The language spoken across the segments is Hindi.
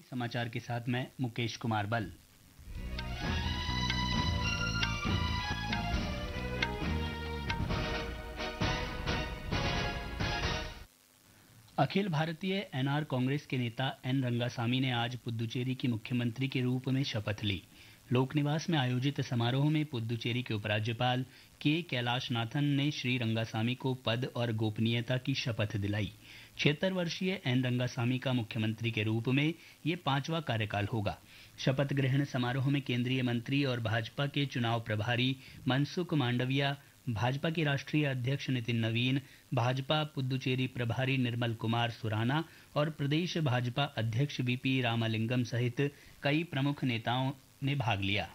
समाचार के साथ मैं मुकेश कुमार बल। अखिल भारतीय एनआर कांग्रेस के नेता एन रंगासामी ने आज पुद्दुचेरी की मुख्यमंत्री के रूप में शपथ ली। लोक निवास में आयोजित समारोह में पुद्दुचेरी के उपराज्यपाल के कैलाशनाथन ने श्री रंगासामी को पद और गोपनीयता की शपथ दिलाई। 76 वर्षीय एन रंगासामी का मुख्यमंत्री के रूप में ये 5वां कार्यकाल होगा। शपथ ग्रहण समारोह में केंद्रीय मंत्री और भाजपा के चुनाव प्रभारी मनसुख मांडविया, भाजपा के राष्ट्रीय अध्यक्ष नितिन नवीन, भाजपा पुद्दुचेरी प्रभारी निर्मल कुमार सुराना और प्रदेश भाजपा अध्यक्ष वीपी रामालिंगम सहित कई प्रमुख नेताओं ने भाग लिया।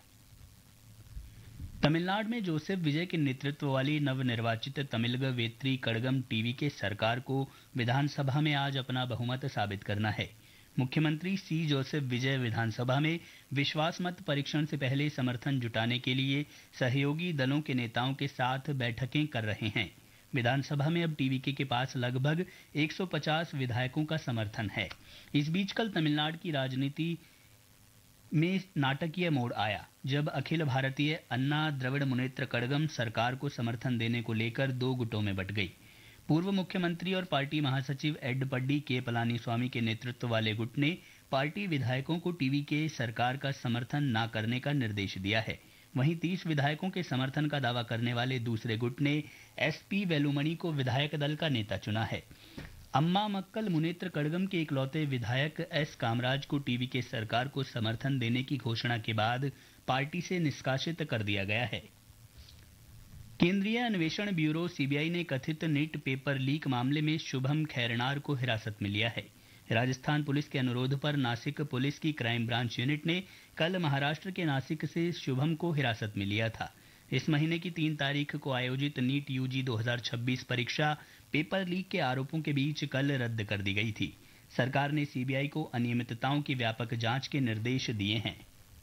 तमिलनाडु में जोसेफ विजय के नेतृत्व वाली नवनिर्वाचित तमिलग वेत्री कड़गम टीवी के सरकार को विधानसभा में आज अपना बहुमत साबित करना है। मुख्यमंत्री सी जोसेफ विजय विधानसभा में विश्वास मत परीक्षण से पहले समर्थन जुटाने के लिए सहयोगी दलों के नेताओं के साथ बैठकें कर रहे हैं। विधानसभा में अब टीवीके के पास लगभग 150 विधायकों का समर्थन है। इस बीच कल तमिलनाडु की राजनीति में नाटकीय मोड़ आया, जब अखिल भारतीय अन्ना द्रविड़ मुनेत्र कड़गम सरकार को समर्थन देने को लेकर 2 गुटों में बंट गई। पूर्व मुख्यमंत्री और पार्टी महासचिव एडपड्डी के पलानीस्वामी के नेतृत्व वाले गुट ने पार्टी विधायकों को टीवीके सरकार का समर्थन न करने का निर्देश दिया है। वहीं 30 विधायकों के समर्थन का दावा करने वाले दूसरे गुट ने एसपी वेलुमणि को विधायक दल का नेता चुना है। अम्मा मक्कल मुनेत्र कड़गम के इकलौते विधायक एस कामराज को टीवीके सरकार को समर्थन देने की घोषणा के बाद पार्टी से निष्कासित कर दिया गया है। केंद्रीय अन्वेषण ब्यूरो सीबीआई ने कथित नीट पेपर लीक मामले में शुभम खैरनार को हिरासत में लिया है। राजस्थान पुलिस के अनुरोध पर नासिक पुलिस की क्राइम ब्रांच यूनिट ने कल महाराष्ट्र के नासिक से शुभम को हिरासत में लिया था। इस महीने की 3 तारीख को आयोजित नीट यूजी 2026 परीक्षा पेपर लीक के आरोपों के बीच कल रद्द कर दी गई थी। सरकार ने सीबीआई को अनियमितताओं की व्यापक जांच के निर्देश दिए हैं।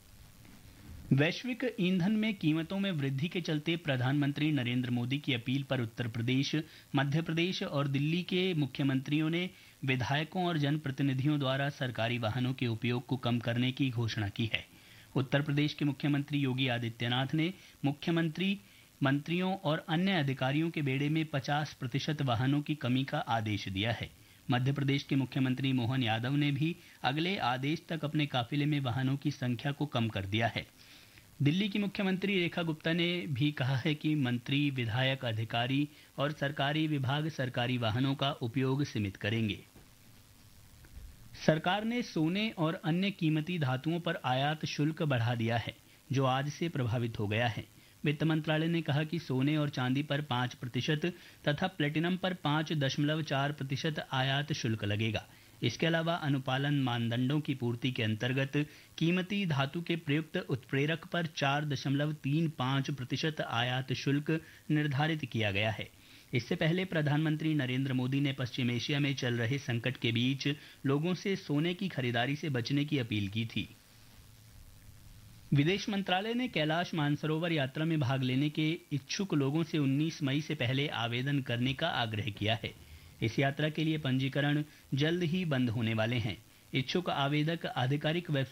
वैश्विक ईंधन में कीमतों में वृद्धि के चलते प्रधानमंत्री नरेंद्र मोदी की अपील पर उत्तर प्रदेश, मध्य प्रदेश और दिल्ली के मुख्यमंत्रियों ने विधायकों और जनप्रतिनिधियों द्वारा सरकारी वाहनों के उपयोग को कम करने की घोषणा की है। उत्तर प्रदेश के मुख्यमंत्री योगी आदित्यनाथ ने मुख्यमंत्री, मंत्रियों और अन्य अधिकारियों के बेड़े में 50% वाहनों की कमी का आदेश दिया है। मध्य प्रदेश के मुख्यमंत्री मोहन यादव ने भी अगले आदेश तक अपने काफिले में वाहनों की संख्या को कम कर दिया है। दिल्ली की मुख्यमंत्री रेखा गुप्ता ने भी कहा है कि मंत्री, विधायक, अधिकारी और सरकारी विभाग सरकारी वाहनों का उपयोग सीमित करेंगे। सरकार ने सोने और अन्य कीमती धातुओं पर आयात शुल्क बढ़ा दिया है, जो आज से प्रभावित हो गया है। वित्त मंत्रालय ने कहा कि सोने और चांदी पर 5% तथा प्लेटिनम पर 5.4% आयात शुल्क लगेगा। इसके अलावा अनुपालन मानदंडों की पूर्ति के अंतर्गत कीमती धातु के प्रयुक्त उत्प्रेरक पर 4.35% आयात शुल्क निर्धारित किया गया है। इससे पहले प्रधानमंत्री नरेंद्र मोदी ने पश्चिम एशिया में चल रहे संकट के बीच लोगों से सोने की खरीदारी से बचने की अपील की थी। विदेश मंत्रालय ने कैलाश मानसरोवर यात्रा में भाग लेने के इच्छुक लोगों से 19 मई से पहले आवेदन करने का आग्रह किया है। इस यात्रा के लिए पंजीकरण जल्द ही बंद होने वाले हैं। इच्छुक आवेदक आधिकारिक वेबसाइट